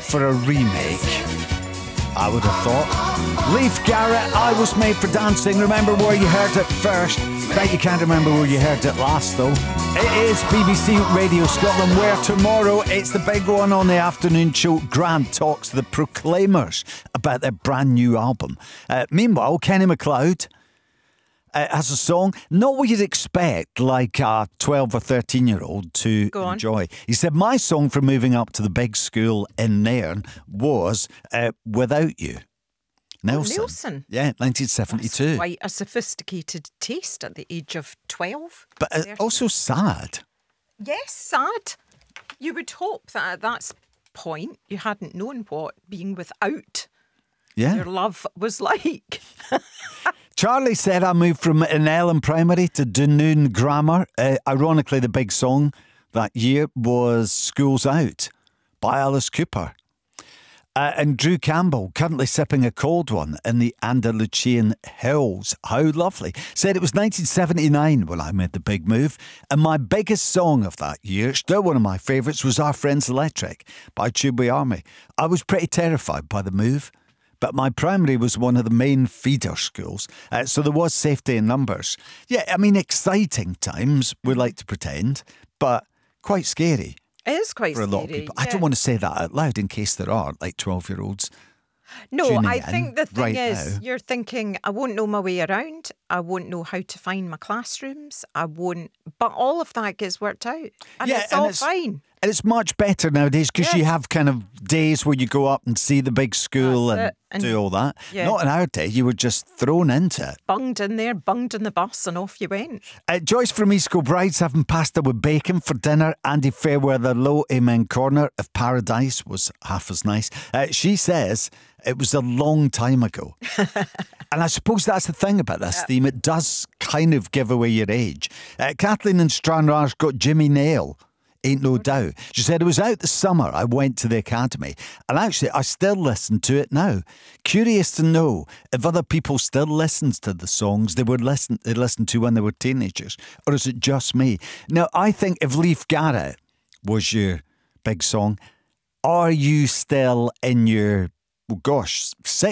for a remake, I would have thought. Leif Garrett, I Was Made for Dancing. Remember where you heard it first. Bet you can't remember where you heard it last, though. It is BBC Radio Scotland, where tomorrow it's the big one on the afternoon show. Grant talks to the Proclaimers about their brand new album. Meanwhile, Kenny MacLeod has a song, not what you'd expect, like a 12 or 13-year-old to enjoy. He said, my song for moving up to the big school in Nairn was Without You. Nelson. Yeah, 1972. That's quite a sophisticated taste at the age of 12. But also sad. Yes, sad. You would hope that at that point you hadn't known what being without your love was like. Charlie said I moved from Ellen Primary to Dunoon Grammar. Ironically, the big song that year was School's Out by Alice Cooper. And Drew Campbell, currently sipping a cold one in the Andalusian hills. How lovely. Said it was 1979 when I made the big move. And my biggest song of that year, still one of my favourites, was Our Friends Electric by Tubeway Army. I was pretty terrified by the move, but my primary was one of the main feeder schools, so there was safety in numbers. Yeah, I mean, exciting times, we like to pretend, but quite scary. It is quite for a lot of people. I don't want to say that out loud in case there are like 12-year-olds. No, I think the thing is, you're thinking, I won't know my way around. I won't know how to find my classrooms. I won't. But all of that gets worked out. And it's all fine. And it's much better nowadays because you have kind of days where you go up and see the big school and do all that. Yeah. Not in our day, you were just thrown into it. Bunged in there, bunged in the bus, and off you went. Joyce from East Kilbride's having pasta with bacon for dinner. Andy Fairweather, Low Amen Corner of Paradise was half as nice. She says it was a long time ago. And I suppose that's the thing about this theme. It does kind of give away your age. Kathleen in Stranraer's got Jimmy Nail. Ain't no doubt. She said, it was out this summer I went to the academy, and actually I still listen to it now. Curious to know if other people still listen to the songs they listened to when they were teenagers, or is it just me? Now, I think if Leif Garrett was your big song, are you still in your, 60s?